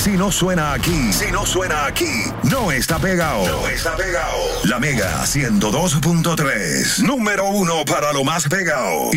Si no suena aquí, no está pegado. La Mega 102.3, número 1 para lo más pegado.